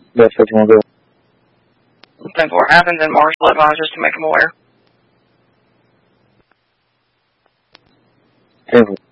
That's what you want to go. If what happens in Marshall advisors to make them aware.